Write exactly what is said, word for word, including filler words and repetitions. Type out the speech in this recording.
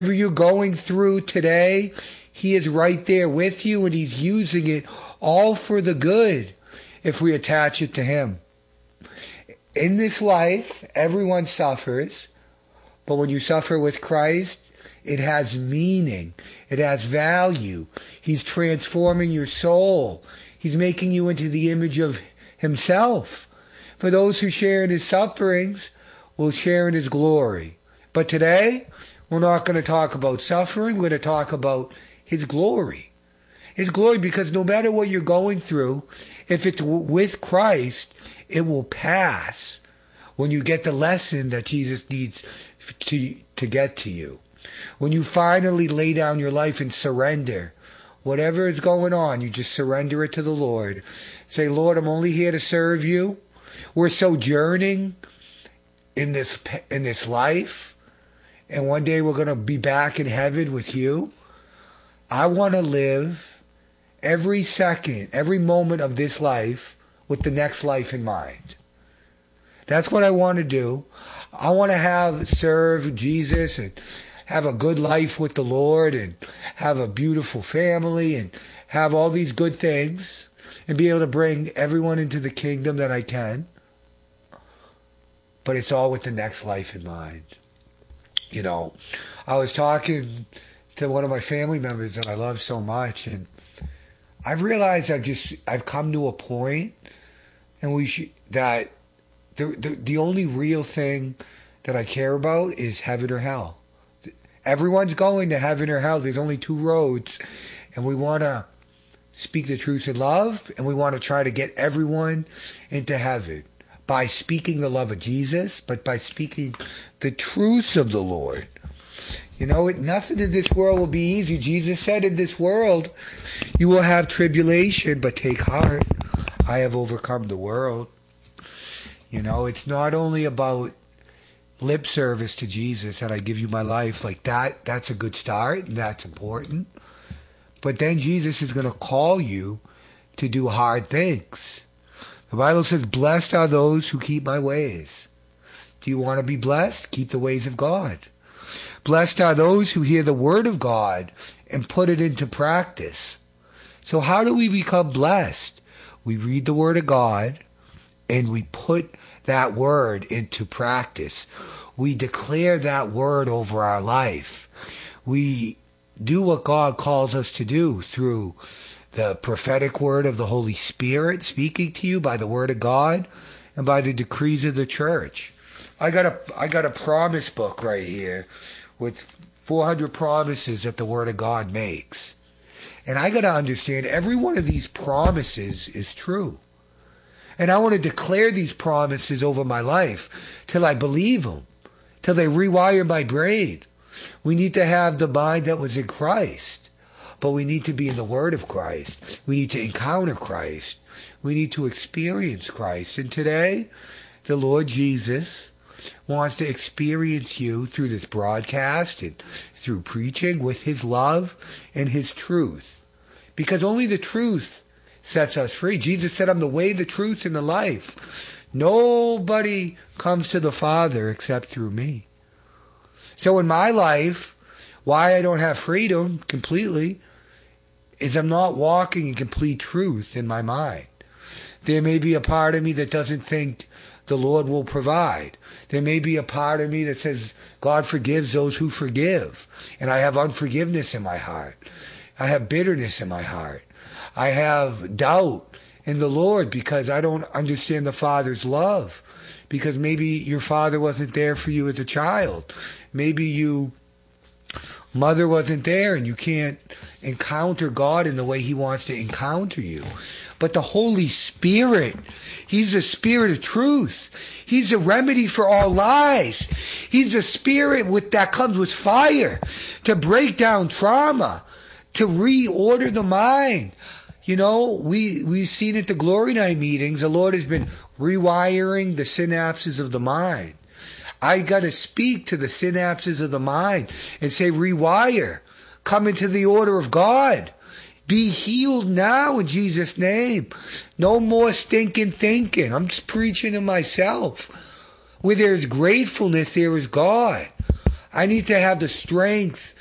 Whatever you're going through today, he is right there with you, and he's using it all for the good if we attach it to him. In this life, everyone suffers, but when you suffer with Christ, it has meaning. It has value. He's transforming your soul. He's making you into the image of himself. For those who share in his sufferings will share in his glory. But today, we're not going to talk about suffering. We're going to talk about his glory. His glory, because no matter what you're going through, if it's w- with Christ, it will pass when you get the lesson that Jesus needs to, to get to you. When you finally lay down your life and surrender, whatever is going on, you just surrender it to the Lord. Say, Lord, I'm only here to serve you. We're sojourning in this in this life, and one day we're going to be back in heaven with you. I want to live every second, every moment of this life with the next life in mind. That's what I want to do. I want to have serve Jesus and have a good life with the Lord and have a beautiful family and have all these good things and be able to bring everyone into the kingdom that I can. But it's all with the next life in mind. You know, I was talking to one of my family members that I love so much, and I've realized I've just I've come to a point, and we should, that the, the the only real thing that I care about is heaven or hell. Everyone's going to heaven or hell. There's only two roads, and we want to speak the truth in love, and we want to try to get everyone into heaven by speaking the love of Jesus, but by speaking the truth of the Lord. You know, nothing in this world will be easy. Jesus said, in this world, you will have tribulation, but take heart. I have overcome the world. You know, it's not only about lip service to Jesus and I give you my life. Like that, that's a good start, and that's important. But then Jesus is going to call you to do hard things. The Bible says, blessed are those who keep my ways. Do you want to be blessed? Keep the ways of God. Blessed are those who hear the word of God and put it into practice. So how do we become blessed? We read the word of God and we put that word into practice. We declare that word over our life. We do what God calls us to do through the prophetic word of the Holy Spirit speaking to you by the word of God and by the decrees of the church. I got a I got a promise book right here with four hundred promises that the word of God makes. And I got to understand every one of these promises is true. And I want to declare these promises over my life till I believe them, till they rewire my brain. We need to have the mind that was in Christ, but we need to be in the Word of Christ. We need to encounter Christ. We need to experience Christ. And today, the Lord Jesus wants to experience you through this broadcast and through preaching with his love and his truth. Because only the truth sets us free. Jesus said, I'm the way, the truth, and the life. Nobody comes to the Father except through me. So in my life, why I don't have freedom completely is I'm not walking in complete truth in my mind. There may be a part of me that doesn't think the Lord will provide. There may be a part of me that says God forgives those who forgive. And I have unforgiveness in my heart. I have bitterness in my heart. I have doubt in the Lord because I don't understand the Father's love. Because maybe your father wasn't there for you as a child. Maybe you mother wasn't there and you can't encounter God in the way he wants to encounter you. But the Holy Spirit, he's the Spirit of truth. He's a remedy for all lies. He's a Spirit with that comes with fire to break down trauma, to reorder the mind. You know, we, we've seen at the Glory Night meetings, the Lord has been rewiring the synapses of the mind. I got to speak to the synapses of the mind and say, rewire, come into the order of God. Be healed now in Jesus' name. No more stinking thinking. I'm just preaching to myself. Where there is gratefulness, there is God. I need to have the strength